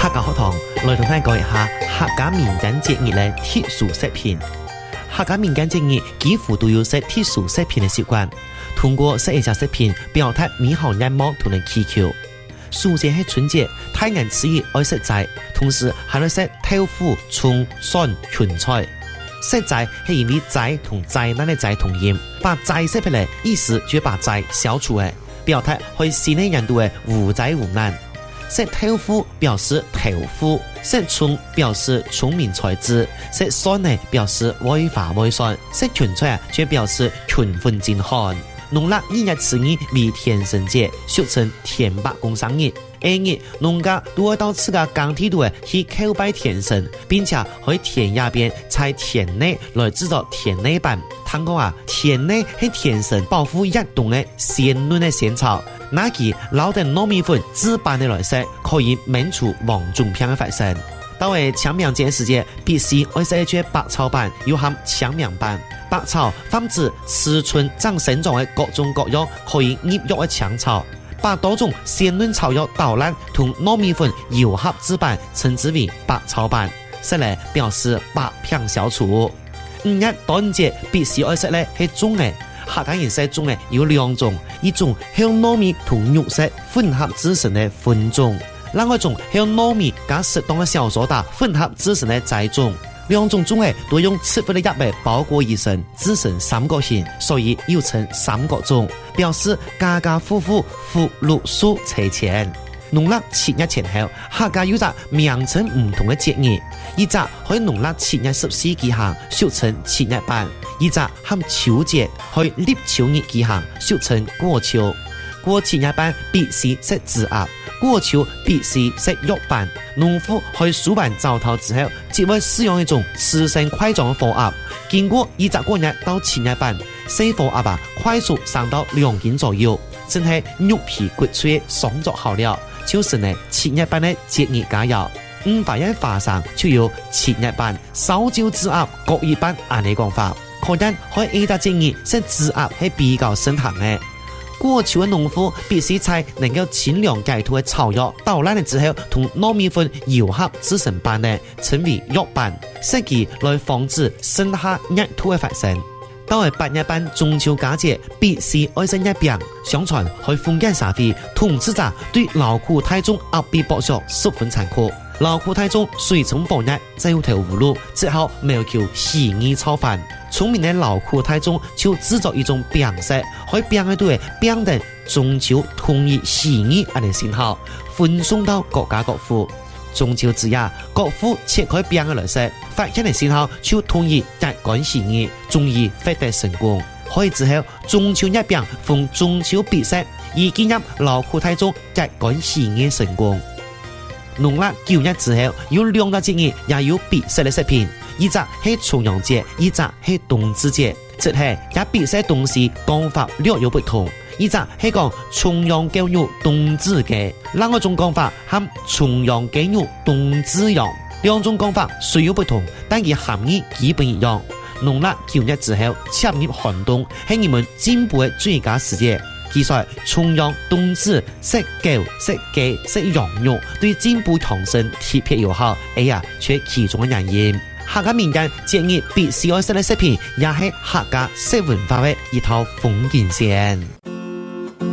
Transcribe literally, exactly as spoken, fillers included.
家學堂來同大家講一下客家民間節日嘅特殊食品。客家民間節日幾乎都有食特殊食品嘅習慣，通過食一隻食品表達美好願望同埋祈求。暑節係春節，太陽之意愛食齋，同時還會食豆腐、蔥、蒜、芹菜。食齋係因為齋同災難嘅齋同音，把齋食起來，意思就把齋消除嘅，表達去新嘅人度嘅無災無難。食豆腐表示豆腐，食蔥表示聰明才智，食蒜呢表示威華威順，食芹菜啊卻表示群分健康。農曆二月此日為天神節，俗稱天白公生日。二日農家都會到自家耕地度去叩拜天神，並且喺田野邊在田內來製作田內板。聽講啊，田內係天神保護一動嘅鮮嫩嘅仙草，那佢撈定糯米粉自辦的來食，可以免除黃種病嘅發生。到為清明節時節，必須愛食一隻白草板，又含清明板。白草泛指遲春長生長的各種各樣可以入藥的青草，把多種鮮嫩草藥搗爛同糯米粉揉合製板，稱之為白草板，食嚟表示百病消除。五日端午節必須愛食咧係粽嘅，客家人食粽嘅有兩種，一種係用糯米同肉食混合製成嘅粉粽，另外一種係用糯米加適當嘅小蘇打混合製成嘅齋粽。兩種粽誒都用赤色的葉嚟包裹而成，製成三角形，所以又稱三角粽，表示家家戶戶福祿壽齊全。農曆七日前後，客家有隻名稱唔同嘅節日，一隻喺農曆七月十四舉行，俗稱七月半；一隻喺秋節喺立秋日舉行，俗稱過秋。過七月半必須食紙鴨，過秋必須食肉板。農夫喺數板糟透之後，只會使用一種雌性塊狀嘅貨鴨。經過二十個日到七月半，細貨鴨啊快速生到兩斤左右，真係肉皮骨脆，爽作好了。就是呢七月半嘅節日佳肴。五百日花生就有七月半燒酒紙鴨各一半按呢講法，可見喺呢個節日食紙鴨係比較盛行嘅。過秋嘅農夫必須在能夠清涼解脫嘅草藥搗爛了之後，同糯米粉揉合製成板呢，稱為肉板，設計來防止盛夏熱土嘅發生。到係八月半中秋佳節，必須愛食一餅。相傳喺封建社會，統治者對勞苦大眾壓迫剝削十分殘酷。勞苦大眾隨從放日，走投無路，只好謀求喜衣炒飯。聰明的勞苦大眾就製作一種餅食，喺餅喺度嘅餅定中秋統一喜衣安尼信號，分送到各家各戶。中秋之夜，各戶切開餅嘅來食，發現嘅信號就統一日趕喜衣，終於獲得成功。可以之後，中秋一餅奉中秋必食，以紀念勞苦大眾日趕喜衣成功。農曆九日之後，有兩個節日也有必食的食品，一隻係重陽節，一隻係冬至節，即係也必食東西講法略有不同。一隻係講重陽雞肉冬至嘅，另外一種講法係重陽雞肉冬至陽，兩種講法雖有不同，但其含義基本一樣。農曆九日之後切入寒冬，係你們進步嘅最佳時節。其實重陽冬至食狗食雞食羊肉對進步養生特別有效，哎呀，卻其中嘅原因。客家民間節日必須要食嘅食品，也係客家食文化嘅一套風景線。